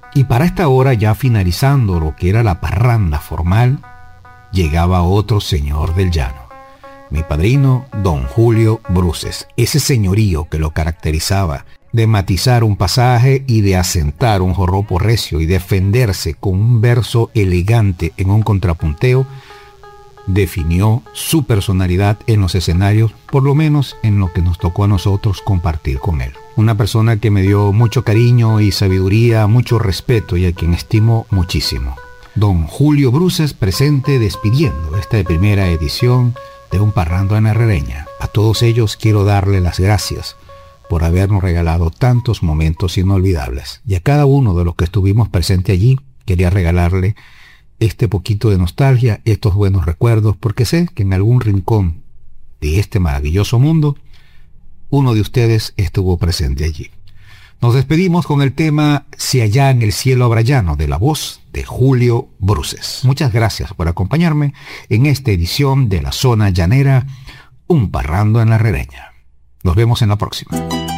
Y para esta hora, ya finalizando lo que era la parranda formal, llegaba otro señor del llano, mi padrino don Julio Bruces, ese señorío que lo caracterizaba de matizar un pasaje y de acentar un joropo recio y defenderse con un verso elegante en un contrapunteo, definió su personalidad en los escenarios, por lo menos en lo que nos tocó a nosotros compartir con él. Una persona que me dio mucho cariño y sabiduría, mucho respeto y a quien estimo muchísimo. Don Julio Bruces presente despidiendo esta primera edición de Un Parrando en la Herrereña. A todos ellos quiero darle las gracias por habernos regalado tantos momentos inolvidables. Y a cada uno de los que estuvimos presente allí, quería regalarle este poquito de nostalgia, estos buenos recuerdos, porque sé que en algún rincón de este maravilloso mundo, uno de ustedes estuvo presente allí. Nos despedimos con el tema Si allá en el cielo habrá llano, de la voz de Julio Bruces. Muchas gracias por acompañarme en esta edición de La Zona Llanera, Un Parrando en la Herrereña. Nos vemos en la próxima.